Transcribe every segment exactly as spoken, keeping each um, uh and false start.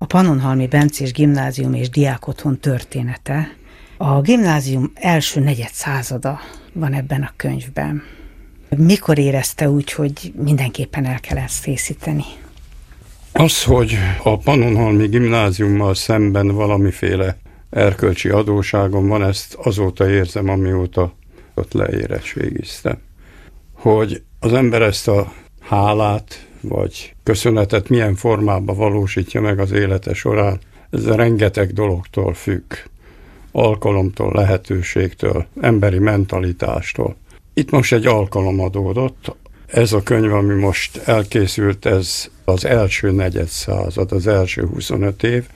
a Pannonhalmi Bencés Gimnázium és Diákotthon története. A gimnázium első negyed százada van ebben a könyvben. Mikor érezte úgy, hogy mindenképpen el kell ezt készíteni? Az, hogy a Pannonhalmi Gimnáziummal szemben valamiféle erkölcsi adósságom van, ezt azóta érzem, amióta ott leérettségiztem. Hogy az ember ezt a hálát vagy köszönetet milyen formában valósítja meg az élete során, ez rengeteg dologtól függ. Alkalomtól, lehetőségtől, emberi mentalitástól. Itt most egy alkalom adódott. Ez a könyv, ami most elkészült, ez az első negyed század, az első huszonöt év,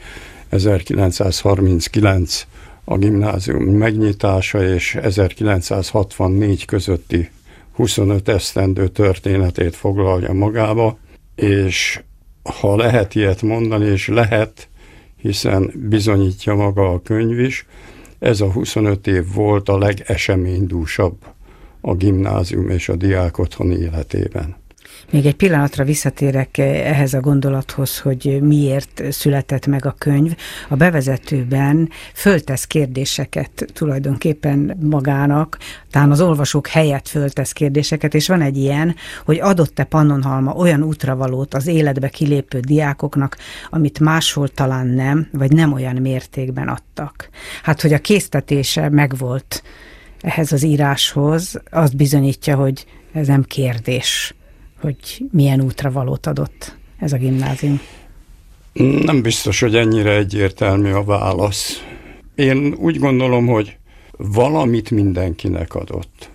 ezerkilencszázharminckilenc a gimnázium megnyitása és ezerkilencszázhatvannégy közötti huszonöt esztendő történetét foglalja magába, és ha lehet ilyet mondani, és lehet, hiszen bizonyítja maga a könyv is, ez a huszonöt év volt a legeseménydúsabb a gimnázium és a diákotthon életében. Még egy pillanatra visszatérek ehhez a gondolathoz, hogy miért született meg a könyv. A bevezetőben föltesz kérdéseket tulajdonképpen magának, talán az olvasók helyett föltesz kérdéseket, és van egy ilyen, hogy adott-e Pannonhalma olyan útravalót az életbe kilépő diákoknak, amit máshol talán nem, vagy nem olyan mértékben adtak. Hát, hogy a késztetése megvolt ehhez az íráshoz, azt bizonyítja, hogy ez nem kérdés, hogy milyen útravalót adott ez a gimnázium. Nem biztos, hogy ennyire egyértelmű a válasz. Én úgy gondolom, hogy valamit mindenkinek adott.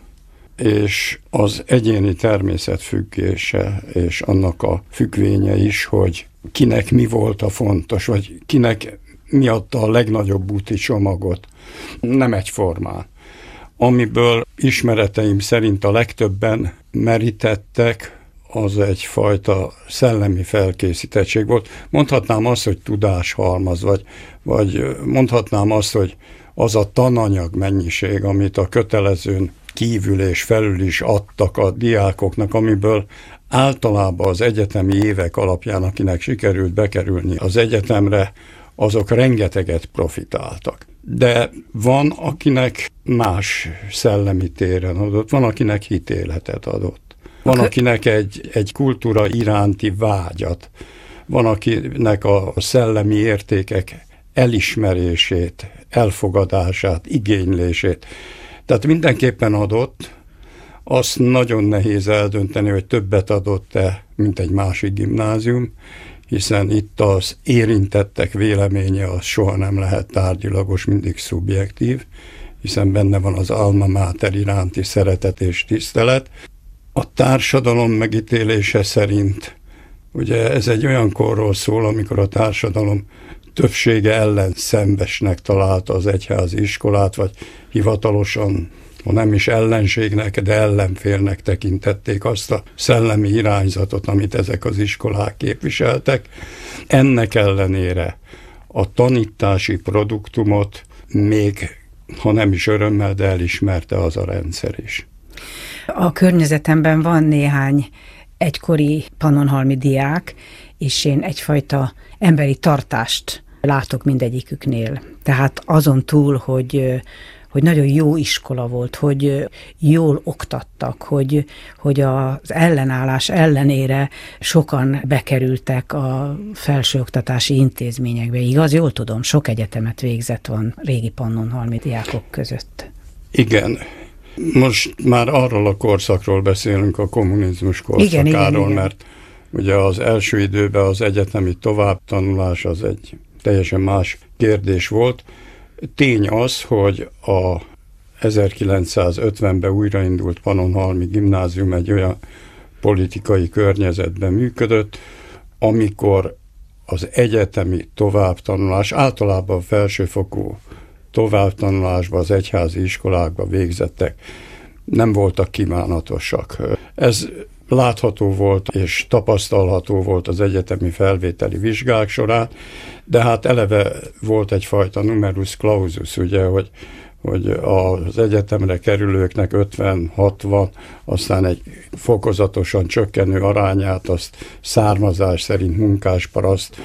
És az egyéni természet függése, és annak a függvénye is, hogy kinek mi volt a fontos, vagy kinek mi adta a legnagyobb úti csomagot. Nem egyformán. Amiből ismereteim szerint a legtöbben merítettek, az egyfajta szellemi felkészítettség volt. Mondhatnám azt, hogy tudáshalmaz, vagy, vagy mondhatnám azt, hogy az a tananyag mennyiség, amit a kötelezőn kívül és felül is adtak a diákoknak, amiből általában az egyetemi évek alapján, akinek sikerült bekerülni az egyetemre, azok rengeteget profitáltak. De van, akinek más szellemi téren adott, van, akinek hitéletet adott. Van, akinek egy, egy kultúra iránti vágyat, van, akinek a szellemi értékek elismerését, elfogadását, igénylését. Tehát mindenképpen adott, azt nagyon nehéz eldönteni, hogy többet adott-e, mint egy másik gimnázium, hiszen itt az érintettek véleménye az soha nem lehet tárgyilagos, mindig szubjektív, hiszen benne van az alma mater iránti szeretet és tisztelet. A társadalom megítélése szerint, ugye ez egy olyan korról szól, amikor a társadalom többsége ellen szembesnek találta az egyházi iskolát, vagy hivatalosan, ha nem is ellenségnek, de ellenfélnek tekintették azt a szellemi irányzatot, amit ezek az iskolák képviseltek. Ennek ellenére a tanítási produktumot még, ha nem is örömmel, de elismerte az a rendszer is. A környezetemben van néhány egykori pannonhalmi diák, és én egyfajta emberi tartást látok mindegyiküknél. Tehát azon túl, hogy, hogy nagyon jó iskola volt, hogy jól oktattak, hogy, hogy az ellenállás ellenére sokan bekerültek a felsőoktatási intézményekbe. Igaz, jól tudom, sok egyetemet végzett van régi pannonhalmi diákok között. Igen. Most már arról a korszakról beszélünk, a kommunizmus korszakáról, igen, igen, igen. Mert ugye az első időben az egyetemi továbbtanulás az egy teljesen más kérdés volt. Tény az, hogy a ezerkilencszázötvenben újraindult Pannonhalmi Gimnázium egy olyan politikai környezetben működött, amikor az egyetemi továbbtanulás, általában a felsőfokú továbbtanulásban, az egyházi iskolákban végzettek, nem voltak kívánatosak. Ez látható volt és tapasztalható volt az egyetemi felvételi vizsgák során, de hát eleve volt egyfajta numerus clausus, ugye, hogy, hogy az egyetemre kerülőknek ötven-hatvan, aztán egy fokozatosan csökkenő arányát, azt származás szerint munkásparaszt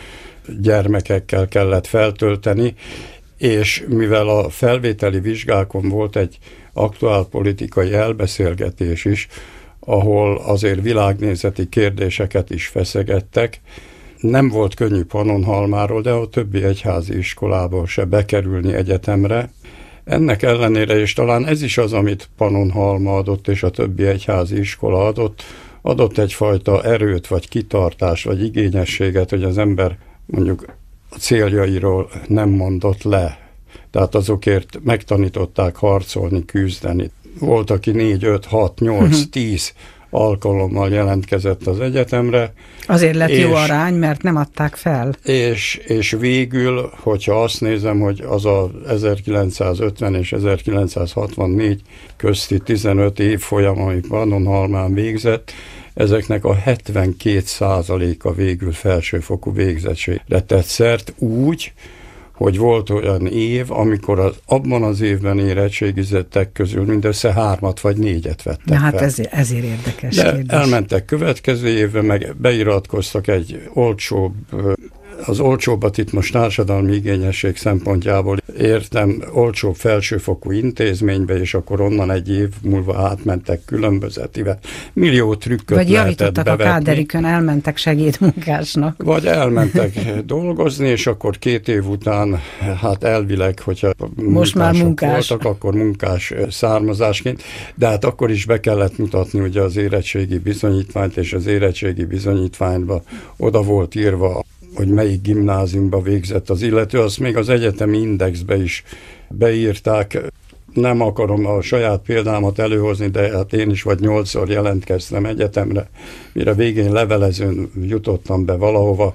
gyermekekkel kellett feltölteni, és mivel a felvételi vizsgákon volt egy aktuál politikai elbeszélgetés is, ahol azért világnézeti kérdéseket is feszegettek, nem volt könnyű Pannonhalmáról, de a többi egyházi iskolából se bekerülni egyetemre. Ennek ellenére, és talán ez is az, amit Pannonhalma adott, és a többi egyházi iskola adott, adott egyfajta erőt, vagy kitartást, vagy igényességet, hogy az ember mondjuk a céljairól nem mondott le. Tehát azokért megtanították harcolni, küzdeni. Volt, aki négy, öt, hat, nyolc, tíz alkalommal jelentkezett az egyetemre. Azért lett és, jó arány, mert nem adták fel. És, és végül, hogyha azt nézem, hogy az a ezerkilencszázötven és ezerkilencszázhatvannégy közti tizenöt évfolyam, amit Pannonhalmán végzett, ezeknek a hetvenkét százaléka végül felsőfokú végzettségre tett szert úgy, hogy volt olyan év, amikor az, abban az évben érettségizettek közül mindössze hármat vagy négyet vettek Na hát fel. ezért, ezért érdekes De kérdés. elmentek következő évben, meg beiratkoztak egy olcsóbb, az olcsóbbat itt most társadalmi igényesség szempontjából értem, olcsóbb felsőfokú intézménybe, és akkor onnan egy év múlva átmentek különbözetivel. Millió trükköt Vagy lehetett javítottak bevetni. a káderikön, elmentek segédmunkásnak. Vagy elmentek dolgozni, és akkor két év után, hát elvileg, hogyha most már munkás voltak, akkor munkás származásként, de hát akkor is be kellett mutatni ugye az érettségi bizonyítványt, és az érettségi bizonyítványba oda volt írva, hogy melyik gimnáziumba végzett az illető, azt még az egyetemi indexbe is beírták. Nem akarom a saját példámat előhozni, de hát én is vagy nyolcszor jelentkeztem egyetemre, mire végén levelezőn jutottam be valahova,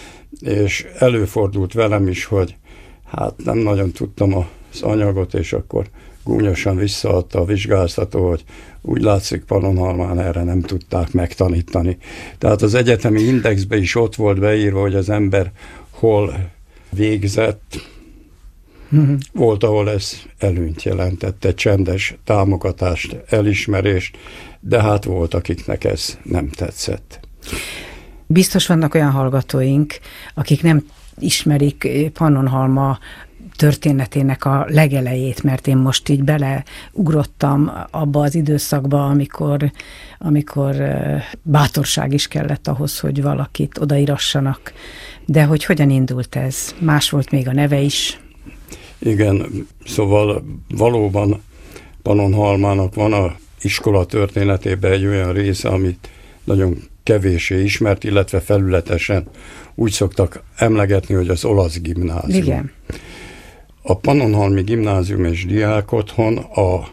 és előfordult velem is, hogy hát nem nagyon tudtam az anyagot, és akkor gúnyosan visszaadta a vizsgáztató, hogy úgy látszik, Pannonhalmán erre nem tudták megtanítani. Tehát az egyetemi indexbe is ott volt beírva, hogy az ember hol végzett. Uh-huh. Volt, ahol ez előnyt jelentett, egy csendes támogatást, elismerést, de hát volt, akiknek ez nem tetszett. Biztos vannak olyan hallgatóink, akik nem ismerik Pannonhalma történetének a legelejét, mert én most így beleugrottam abba az időszakba, amikor, amikor bátorság is kellett ahhoz, hogy valakit odaírassanak. De hogy hogyan indult ez? Más volt még a neve is. Igen, szóval valóban Pannonhalmának van a iskola történetében egy olyan része, amit nagyon kevéssé ismert, illetve felületesen úgy szoktak emlegetni, hogy az olasz gimnázium. Igen. A Pannonhalmi Gimnázium és Diákotthon a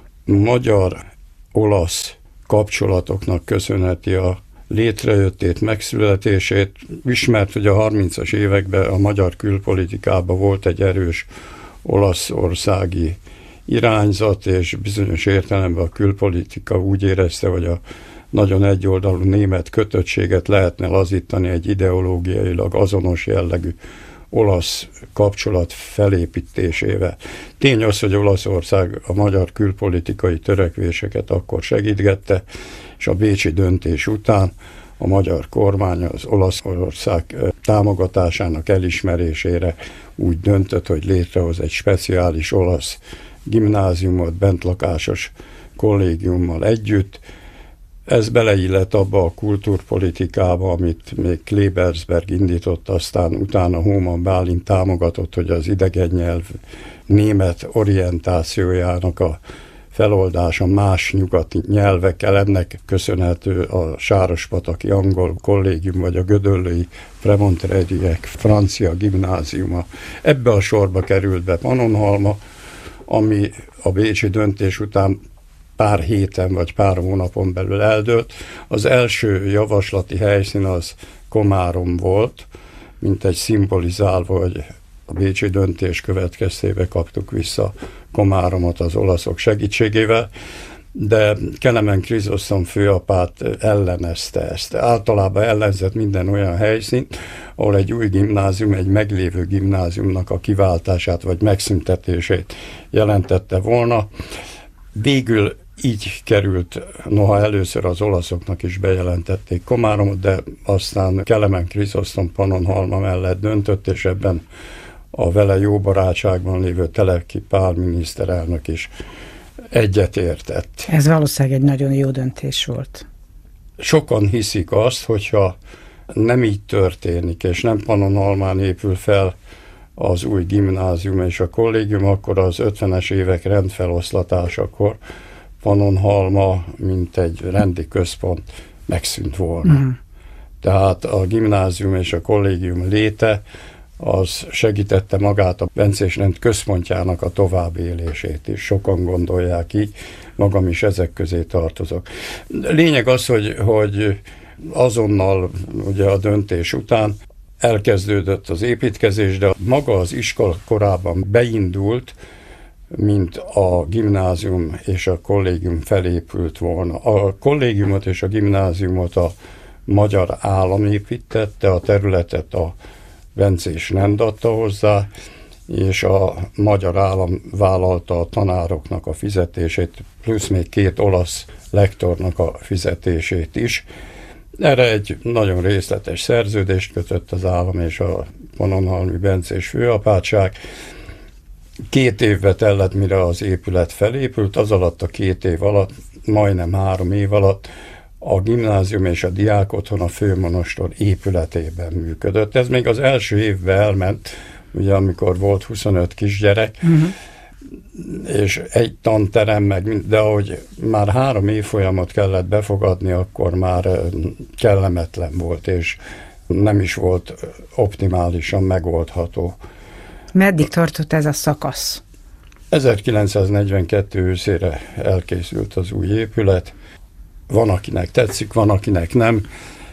magyar-olasz kapcsolatoknak köszönheti a létrejöttét, megszületését. Ismert, hogy a harmincas években a magyar külpolitikában volt egy erős olaszországi irányzat, és bizonyos értelemben a külpolitika úgy érezte, hogy a nagyon egyoldalú német kötöttséget lehetne lazítani egy ideológiailag azonos jellegű olasz kapcsolat felépítésével. Tény az, hogy Olaszország a magyar külpolitikai törekvéseket akkor segítgette, és a bécsi döntés után a magyar kormány az Olaszország támogatásának elismerésére úgy döntött, hogy létrehoz egy speciális olasz gimnáziumot bentlakásos kollégiummal együtt. Ez beleillett abba a kultúrpolitikába, amit még Klebersberg indított, aztán utána Hóman Bálint támogatott, hogy az idegen nyelv német orientációjának a feloldása más nyugati nyelvekkel, ennek köszönhető a Sárospataki angol kollégium, vagy a gödöllői Premontrediek francia gimnáziuma. Ebbe a sorba került be Pannonhalma, ami a bécsi döntés után pár héten vagy pár hónapon belül eldőlt. Az első javaslati helyszín az Komárom volt, mint egy szimbolizálva, hogy a bécsi döntés következtében kaptuk vissza Komáromot az olaszok segítségével, de Kelemen Krizosztom főapát ellenezte ezt. Általában ellenzett minden olyan helyszínt, ahol egy új gimnázium, egy meglévő gimnáziumnak a kiváltását vagy megszüntetését jelentette volna. Végül így került, noha először az olaszoknak is bejelentették Komáromot, de aztán Kelemen Krizosztom Pannonhalma mellett döntött, és ebben a vele jó barátságban lévő Teleki Pál miniszterelnök is egyetértett. Ez valószínűleg egy nagyon jó döntés volt. Sokan hiszik azt, hogyha nem így történik, és nem Pannonhalmán épül fel az új gimnázium és a kollégium, akkor az ötvenes évek rendfeloszlatásakor Pannonhalma, mint egy rendi központ megszűnt volna. Mm. Tehát a gimnázium és a kollégium léte az segítette magát a bencés rend központjának a továbbélését is. Sokan gondolják így, magam is ezek közé tartozok. Lényeg az, hogy, hogy azonnal ugye a döntés után elkezdődött az építkezés, de maga az iskola korábban beindult, mint a gimnázium és a kollégium felépült volna. A kollégiumot és a gimnáziumot a magyar állam építette, a területet a bencés rend adta hozzá, és a magyar állam vállalta a tanároknak a fizetését, plusz még két olasz lektornak a fizetését is. Erre egy nagyon részletes szerződést kötött az állam és a pannonhalmi bencés főapátság. Két évbe tellett, mire az épület felépült, az alatt a két év alatt, majdnem három év alatt a gimnázium és a diákotthon a főmonostor épületében működött. Ez még az első évben elment, ugye amikor volt huszonöt kisgyerek, uh-huh. és egy tanterem, meg, de ahogy már három évfolyamot kellett befogadni, akkor már kellemetlen volt, és nem is volt optimálisan megoldható. Meddig tartott ez a szakasz? ezerkilencszáznegyvenkettő őszére elkészült az új épület. Van, akinek tetszik, van, akinek nem.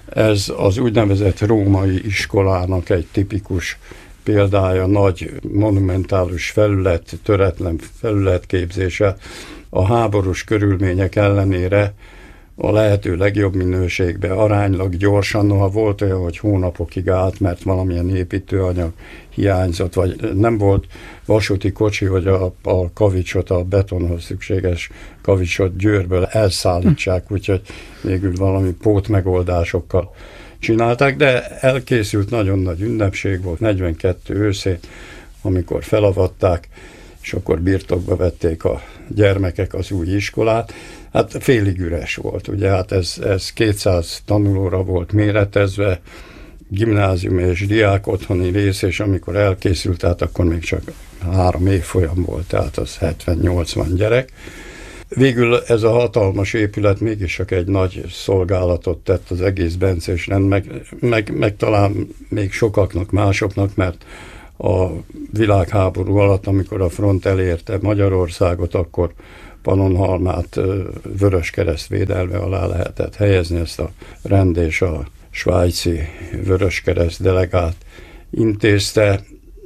Ez az úgynevezett római iskolának egy tipikus példája, nagy monumentális felület, töretlen felületképzése, a háborús körülmények ellenére a lehető legjobb minőségben, aránylag gyorsan, noha volt olyan, hogy hónapokig állt, mert valamilyen építőanyag hiányzott, vagy nem volt vasúti kocsi, hogy a, a kavicsot, a betonhoz szükséges kavicsot Győrből elszállítsák, úgyhogy végül valami pótmegoldásokkal csinálták, de elkészült, nagyon nagy ünnepség volt, negyvenkettő őszén, amikor felavatták, és akkor birtokba vették a gyermekek az új iskolát. Hát félig üres volt, ugye, hát ez, ez kétszáz tanulóra volt méretezve, gimnázium és diák otthoni rész, és amikor elkészült, tehát akkor még csak három évfolyam volt, tehát az hetven-nyolcvan gyerek. Végül ez a hatalmas épület mégis csak egy nagy szolgálatot tett az egész bencés rend, meg, meg, meg talán még sokaknak, másoknak, mert a világháború alatt, amikor a front elérte Magyarországot, akkor Pannonhalmát Vöröskereszt védelme alá lehetett helyezni, ezt a rend és a svájci Vöröskereszt delegát intézte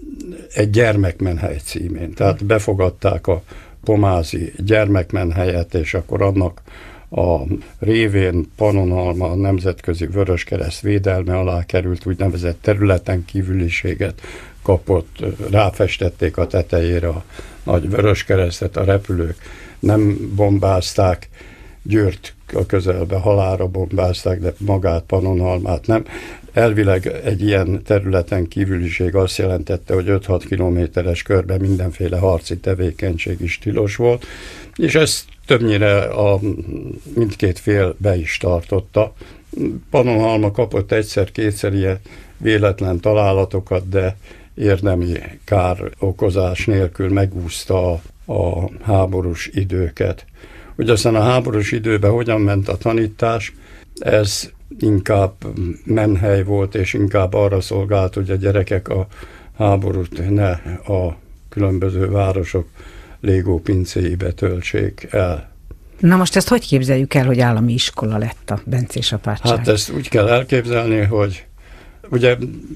egy gyermekmenhely címén. Tehát befogadták a pomázi gyermekmenhelyet, és akkor annak a révén Pannonhalma a nemzetközi Vöröskereszt védelme alá került, úgynevezett területen kívüliséget kapott, ráfestették a tetejére a nagy Vöröskeresztet, a repülők nem bombázták, Győrt a közelbe halálra bombázták, de magát Pannonhalmát nem. Elvileg egy ilyen területen kívüliség azt jelentette, hogy öt-hat kilométeres körben mindenféle harci tevékenység is tilos volt, és ezt többnyire a mindkét fél be is tartotta. Pannonhalma kapott egyszer-kétszer ilyen véletlen találatokat, de érdemi károkozás nélkül megúszta a, a háborús időket. Hogy aztán a háborús időben hogyan ment a tanítás, ez inkább menhely volt, és inkább arra szolgált, hogy a gyerekek a háborút ne a különböző városok légópincéibe töltsék el. Na most ezt hogy képzeljük el, hogy állami iskola lett a bencés apátság? Hát ezt úgy kell elképzelni, hogy ugye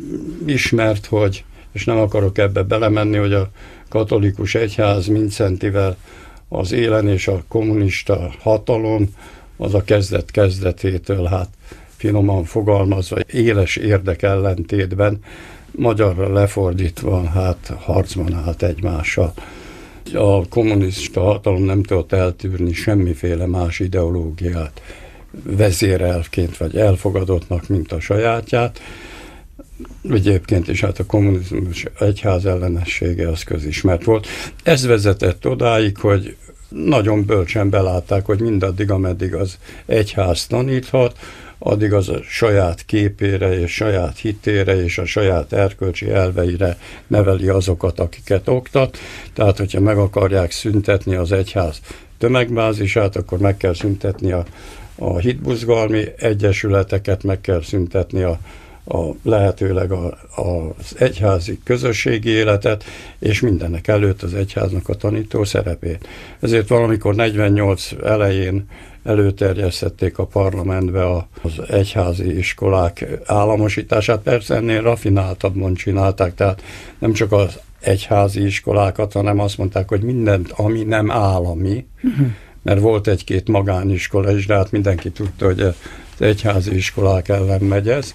ismert, hogy, és nem akarok ebbe belemenni, hogy a katolikus egyház Mincentivel az élen és a kommunista hatalom az a kezdet kezdetétől, hát finoman fogalmazva, éles érdekellentétben, magyarra lefordítva, hát harcban állt egymással. A kommunista hatalom nem tudott eltűrni semmiféle más ideológiát vezérelvként vagy elfogadottnak, mint a sajátját. Egyébként is hát a kommunizmus egyház ellenessége az közismert volt. Ez vezetett odáig, hogy nagyon bölcsen belátták, hogy mindaddig, ameddig az egyház taníthat, addig az a saját képére és saját hitére és a saját erkölcsi elveire neveli azokat, akiket oktat. Tehát, hogyha meg akarják szüntetni az egyház tömegbázisát, akkor meg kell szüntetni a, a hitbuzgalmi egyesületeket, meg kell szüntetni a a lehetőleg a, az egyházi közösségi életet, és mindenek előtt az egyháznak a tanító szerepét. Ezért valamikor negyvennyolc elején előterjesztették a parlamentbe az egyházi iskolák államosítását. Persze ennél rafináltabban csinálták, tehát nem csak az egyházi iskolákat, hanem azt mondták, hogy mindent, ami nem állami, uh-huh. mert volt egy-két magániskola is, de hát mindenki tudta, hogy az egyházi iskolák ellen megy ez.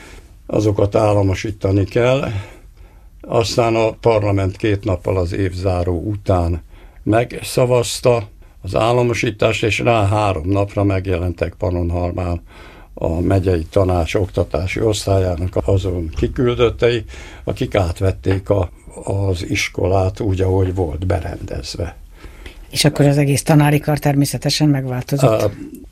Azokat államosítani kell. Aztán a parlament két nappal az évzáró után megszavazta az államosítást, és rá három napra megjelentek Pannonhalmán a megyei tanács oktatási osztályának azon kiküldöttei, akik átvették a, az iskolát úgy, ahogy volt berendezve. És akkor az egész tanári kar természetesen megváltozott?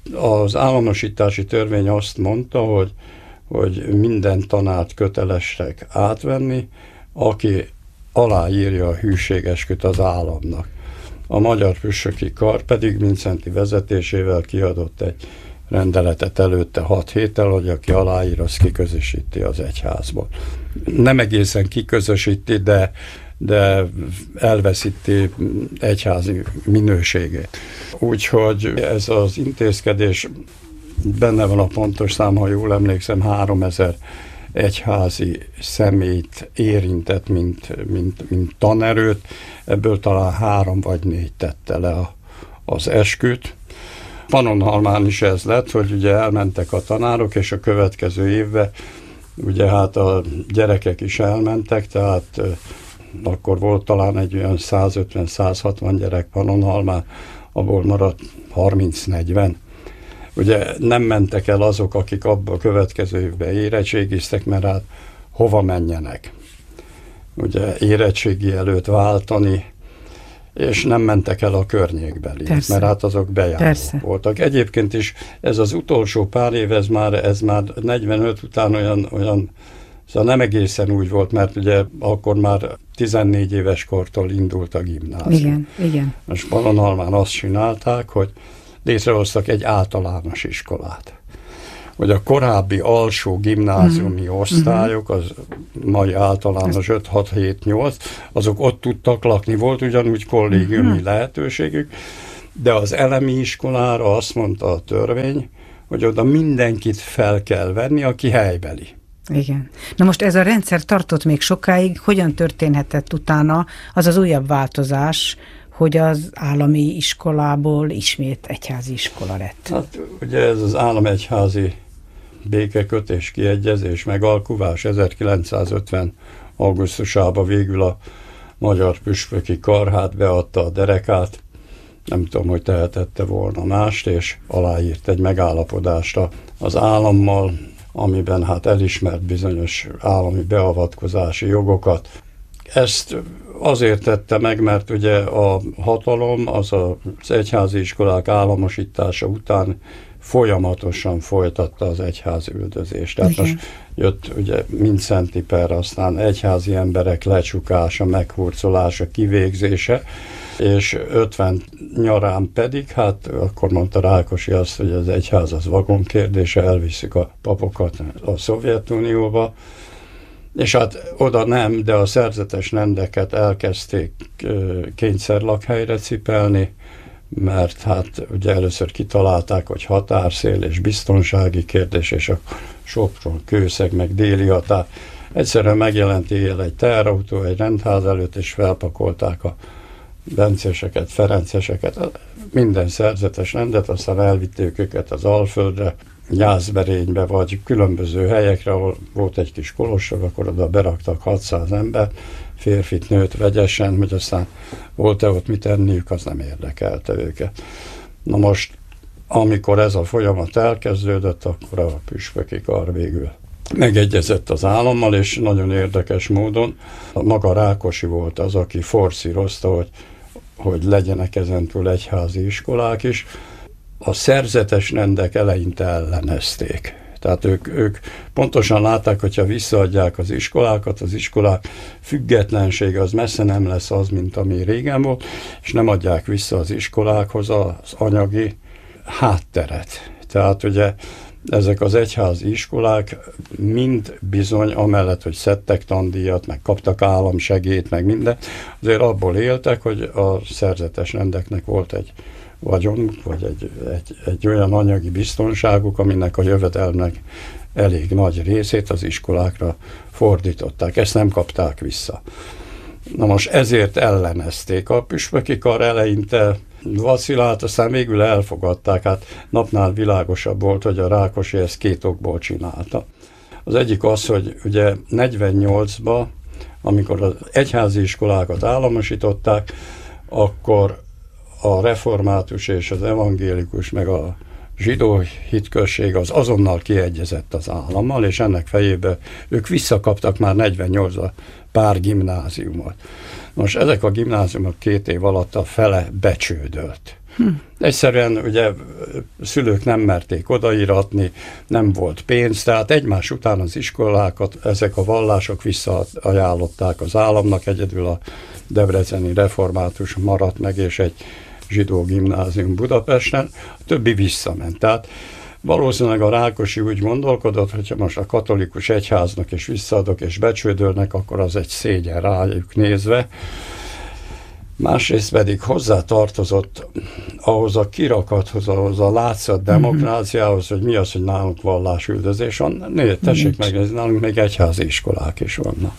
Az államosítási törvény azt mondta, hogy hogy minden tanárt kötelesek átvenni, aki aláírja a hűségesküt az államnak. A Magyar Püspöki Kar pedig Mindszenty vezetésével kiadott egy rendeletet előtte hat héttel, hogy aki aláír, az kiközösíti az egyházból. Nem egészen kiközösíti, de, de elveszíti egyházi minőségét. Úgyhogy ez az intézkedés, benne van a pontos szám, ha jól emlékszem, háromezer egyházi személyt érintett, mint, mint, mint tanerőt, ebből talán három vagy négy tette le a, az esküt. Pannonhalmán is ez lett, hogy ugye elmentek a tanárok, és a következő évben ugye hát a gyerekek is elmentek, tehát akkor volt talán egy olyan százötven-százhatvan gyerek Pannonhalmán, abból maradt harminc-negyven. Ugye nem mentek el azok, akik abban a következő évben érettségiztek, mert hát hova menjenek? Ugye érettségi előtt váltani, és nem mentek el a környékbeli, mert hát azok bejárók voltak. Egyébként is ez az utolsó pár év, ez már, ez már negyvenöt után olyan, olyan, szóval nem egészen úgy volt, mert ugye akkor már tizennégy éves kortól indult a gimnázium. Igen, igen. Most Pannonhalmán azt csinálták, hogy létrehoztak egy általános iskolát. Hogy a korábbi alsó gimnáziumi mm. osztályok, az mai általános öt hat hét nyolc, azok ott tudtak lakni, volt ugyanúgy kollégiumi mm. lehetőségük, de az elemi iskolára azt mondta a törvény, hogy oda mindenkit fel kell venni, aki helybeli. Igen. Na most ez a rendszer tartott még sokáig, hogyan történhetett utána az az újabb változás, hogy az állami iskolából ismét egyházi iskola lett? Hát ugye ez az állam-egyházi békekötés, kiegyezés, megalkuvás ezerkilencszázötven augusztusában végül a Magyar Püspöki Kar hát beadta a derekát, nem tudom, hogy tehetette volna mást, és aláírt egy megállapodást az állammal, amiben hát elismert bizonyos állami beavatkozási jogokat. Ezt azért tette meg, mert ugye a hatalom az az egyházi iskolák államosítása után folyamatosan folytatta az egyház üldözést. Tehát okay. most jött ugye Mindszenty per, aztán egyházi emberek lecsukása, meghurcolása, kivégzése, és ötven nyarán pedig, hát akkor mondta Rákosi azt, hogy az egyház az vagonkérdése, elviszik a papokat a Szovjetunióba, és hát oda nem, de a szerzetes rendeket elkezdték kényszerlakhelyre cipelni, mert hát ugye először kitalálták, hogy határszél és biztonsági kérdés, és a Sopron, Kőszeg, meg Déli határ. Egyszerűen megjelent éjjel egy teherautó egy rendház előtt, és felpakolták a bencéseket, ferenceseket, minden szerzetes rendet, aztán elvitték őket az Alföldre, Jászberénybe, vagy különböző helyekre, ahol volt egy kis kolostor, akkor oda beraktak hatszáz ember, férfit, nőt vegyesen, hogy aztán volt-e ott mit enniük, az nem érdekelte őket. Na most, amikor ez a folyamat elkezdődött, akkor a püspöki kar végül megegyezett az állammal, és nagyon érdekes módon maga Rákosi volt az, aki forszírozta, hogy, hogy legyenek ezentúl egyházi iskolák is. A szerzetes rendek eleinte ellenezték. Tehát ők, ők pontosan látták, hogyha visszaadják az iskolákat, az iskolák függetlensége az messze nem lesz az, mint ami régen volt, és nem adják vissza az iskolákhoz az anyagi hátteret. Tehát ugye ezek az egyházi iskolák mind bizony, amellett, hogy szedtek tandíjat, meg kaptak államsegélyt, meg minden, azért abból éltek, hogy a szerzetes rendeknek volt egy vagyonuk, vagy egy, egy, egy olyan anyagi biztonságuk, aminek a jövedelmnek elég nagy részét az iskolákra fordították. Ezt nem kapták vissza. Na most ezért ellenezték. A püspöki kar eleinte vacilált, aztán végül elfogadták. Hát napnál világosabb volt, hogy a Rákosi ezt két okból csinálta. Az egyik az, hogy ugye negyvennyolcban, amikor az egyházi iskolákat államosították, akkor a református és az evangélikus, meg a zsidó hitközség az azonnal kiegyezett az állammal, és ennek fejében ők visszakaptak már negyvennyolcban pár gimnáziumot. Most ezek a gimnáziumok két év alatt a fele becsődölt. Hm. Egyszerűen ugye szülők nem merték odaíratni, nem volt pénz, tehát egymás után az iskolákat ezek a vallások visszaajánlották az államnak, egyedül a debreceni református maradt meg, és egy zsidó gimnázium Budapesten, a többi visszament. Tehát valószínűleg a Rákosi úgy gondolkodott, hogyha most a katolikus egyháznak is visszaadok és becsődölnek, akkor az egy szégyen rájuk nézve. Másrészt pedig hozzá tartozott ahhoz a kirakathoz, ahhoz a látszat demokráciához, hogy mi az, hogy nálunk vallásüldözés van. Nézd, tessék megnézni, nálunk még egyházi iskolák is vannak.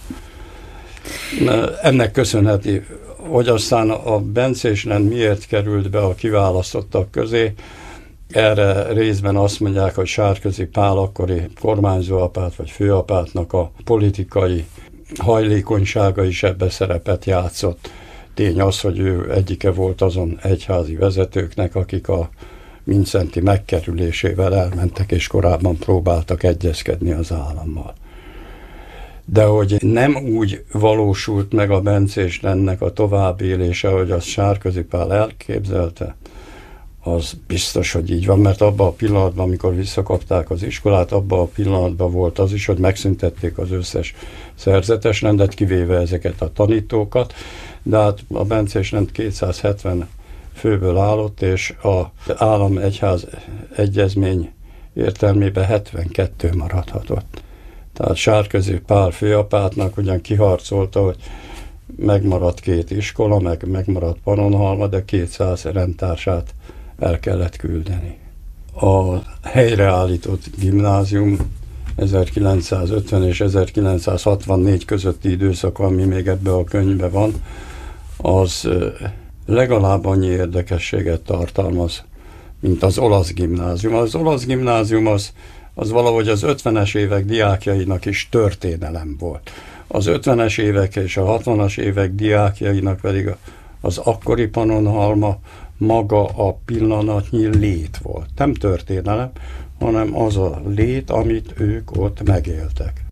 Ennek köszönheti, hogy aztán a bencés rend miért került be a kiválasztottak közé. Erre részben azt mondják, hogy Sárközi Pál akkori kormányzóapát vagy főapátnak a politikai hajlékonysága is ebbe szerepet játszott. Tény az, hogy ő egyike volt azon egyházi vezetőknek, akik a Mindszenty megkerülésével elmentek, és korábban próbáltak egyezkedni az állammal. De hogy nem úgy valósult meg a bencés rendnek a továbbélése, hogy azt Sárközi Pál elképzelte, az biztos, hogy így van, mert abban a pillanatban, amikor visszakapták az iskolát, abban a pillanatban volt az is, hogy megszüntették az összes szerzetes rendet, kivéve ezeket a tanítókat, de hát a bencés rend kétszázhetven főből állott, és az állam-egyház egyezmény értelmében hetvenkettő maradhatott. Tehát Sárközi Pál főapátnak ugyan kiharcolta, hogy megmaradt két iskola, meg megmaradt Pannonhalma, de kétszáz rendtársát el kellett küldeni. A helyreállított gimnázium ezerkilencszázötven és ezerkilencszázhatvannégy közötti időszak, ami még ebbe a könyvben van, az legalább annyi érdekességet tartalmaz, mint az olasz gimnázium. Az olasz gimnázium az, az valahogy az ötvenes évek diákjainak is történelem volt. Az ötvenes évek és a hatvanas évek diákjainak pedig az akkori Pannonhalma maga a pillanatnyi lét volt. Nem történelem, hanem az a lét, amit ők ott megéltek.